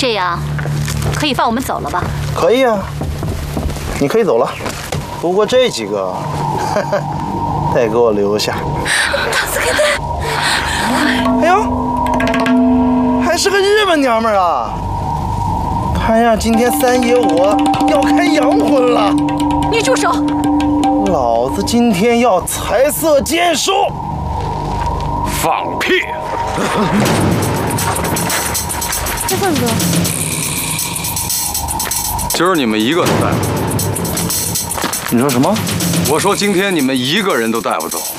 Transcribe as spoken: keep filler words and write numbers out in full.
这样，可以放我们走了吧？ 可以啊，你可以走了。不过这几个，得给我留下。哎呦，还是个日本娘们儿啊！看样今天三爷我要开洋荤了。 你住手！ 老子今天要财色兼收。 放屁！ 这份哥， 今儿你们一个都带不走。 你说什么？ 我说今天你们一个人都带不走。